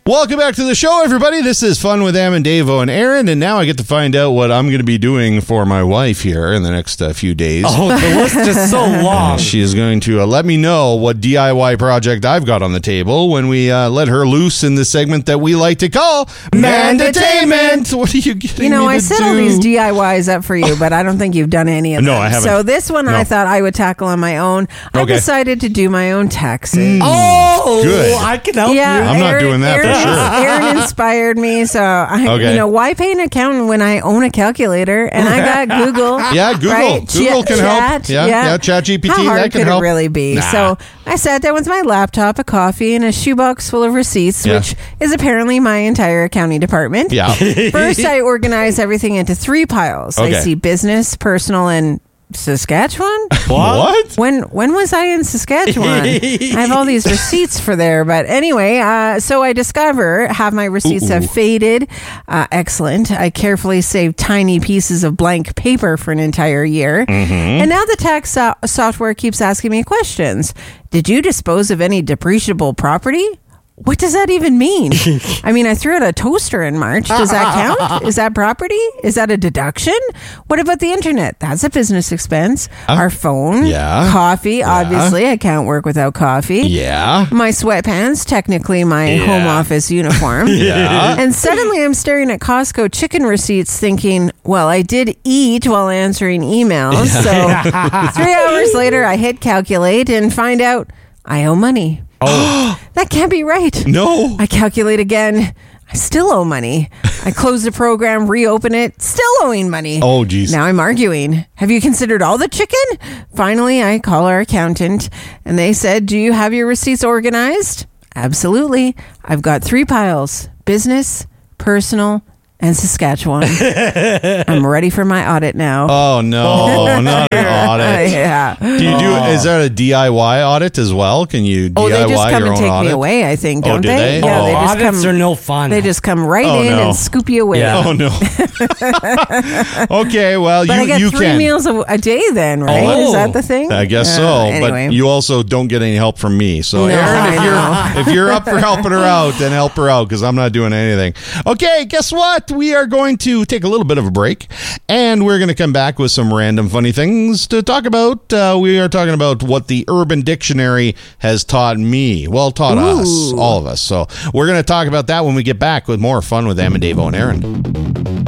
Welcome back to the show, everybody. This is Fun with Am and Davo and Aaron, and now I get to find out what I'm going to be doing for my wife here in the next few days. Oh, the list is so long. She is going to let me know what DIY project I've got on the table when we let her loose in the segment that we like to call Mandatainment. What are you getting me to I set all do? these DIYs up for you, but I don't think you've done any of them. No, I haven't. So this one I thought I would tackle on my own. I Okay. decided to do my own taxes. Oh, Good. I can help Yeah, you. I'm not doing that for sure. Aaron inspired me, so Okay. why pay an accountant when I own a calculator and I got Google? Yeah, Google. right? Google can help. Chat, Yeah, ChatGPT, How hard that can could help. it really be? Nah. So I sat down with my laptop, a coffee, and a shoebox full of receipts, Yeah. which is apparently my entire accounting department. Yeah. First, I organize everything into 3 piles. Okay. I see business, personal, and Saskatchewan. What? When was I in Saskatchewan? I have all these receipts for there, but anyway, so I have my receipts have faded. Excellent. I carefully saved tiny pieces of blank paper for an entire year, and now the tax software keeps asking me questions. Did you dispose of any depreciable property? What does that even mean? I mean, I threw out a toaster in March. Does that count? Is that property? Is that a deduction? What about the internet? That's a business expense. Our phone. Yeah. Coffee. Obviously, I can't work without coffee. Yeah. My sweatpants, technically my home office uniform. Yeah. And suddenly I'm staring at Costco chicken receipts thinking, well, I did eat while answering emails. So 3 hours later, I hit calculate and find out I owe money. Oh. That can't be right. No. I calculate again. I still owe money. I close the program, reopen it, still owing money. Oh, geez. Now I'm arguing. Have you considered all the chicken? Finally, I call our accountant, and they said, do you have your receipts organized? Absolutely. I've got 3 piles, business, personal, and Saskatchewan. I'm ready for my audit now. Oh, no. Not an audit. Yeah. Is that a DIY audit as well? Can you DIY Oh, they just come your and own take audit? me away, I think, Oh, don't do they? Yeah, Oh. they just Audits come. are no fun. They just come right Oh, in no. and scoop you away. Yeah. Oh, no. Okay, well, But I get you 3 can. meals a day then, right? Oh. Is that the thing? I guess so, Anyway. but you also don't get any help from me. So, No, Aaron, I if you're up for helping her out, then help her out because I'm not doing anything. Okay, guess what? We are going to take a little bit of a break, and we're going to come back with some random funny things to talk about. We are talking about what the Urban Dictionary has taught me. Well, taught us, all of us. So we're going to talk about that when we get back with more Fun with Am and Davo and Aaron.